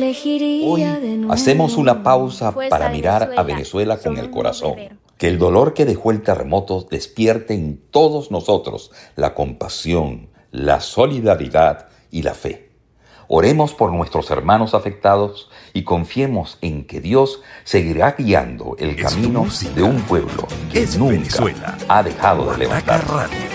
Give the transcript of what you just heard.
Hoy hacemos una pausa para mirar a Venezuela con el corazón. Que el dolor que dejó el terremoto despierte en todos nosotros la compasión, la solidaridad y la fe. Oremos por nuestros hermanos afectados y confiemos en que Dios seguirá guiando el camino de un pueblo que nunca ha dejado de levantar.